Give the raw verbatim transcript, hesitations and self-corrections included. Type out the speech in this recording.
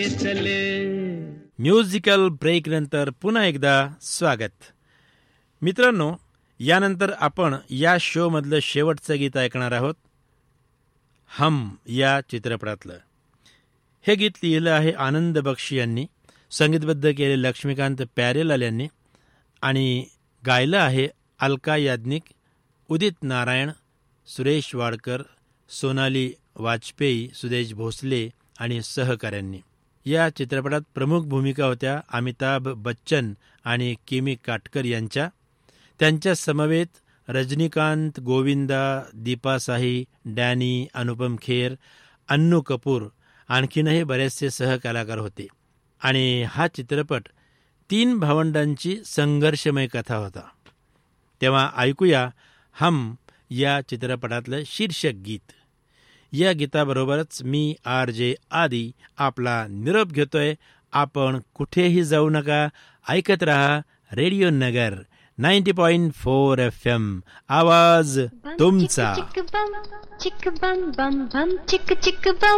चले. Musical break नंतर पुन्हा एकदा स्वागत. मित्रांनो, यानंतर आपण या शो मधलं शेवटचं गीत ऐकणार आहोत. हम या चित्रपटातलं हे गीत लिहिलं आहे आनंद बक्षी यांनी, संगीतबद्ध केले लक्ष्मीकांत प्यारेलाल यांनी आणि गायलं आहे अलका याज्ञिक, उदित नारायण, सुरेश वाडकर, सोनाली वाजपेयी, सुदेश भोसले आणि सहकाऱ्यांनी. या चित्रपटात प्रमुख भूमिका होत्या अमिताभ बच्चन आणि किमी काटकर यांच्या. त्यांच्या समवेत रजनीकांत, गोविंदा, दीपा साही, डॅनी, अनुपम खेर, अन्नू कपूर आणखीनही बरेचसे सहकलाकार होते. आणि हा चित्रपट तीन भावंडांची संघर्षमय कथा होता. तेव्हा ऐकूया हम या चित्रपटातलं शीर्षक गीत. या गीताबरोबरच मी आर जे आदी आपला निरोप घेतोय. आपण कुठेही जाऊ नका, ऐकत रहा रेडिओ नगर ninety point four F M, आवाज तुमचा.